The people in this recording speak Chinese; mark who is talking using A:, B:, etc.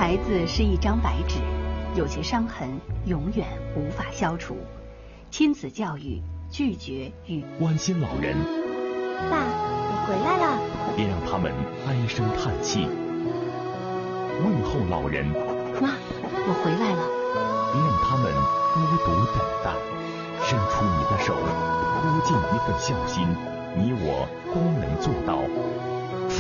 A: 孩子是一张白纸，有些伤痕永远无法消除。亲子教育拒绝与
B: 关心老人。
C: 爸，我回来了。
B: 别让他们唉声叹气。问候老人。
A: 妈，我回来了。
B: 别让他们孤独等待。伸出你的手，托尽一份孝心，你我都能做到。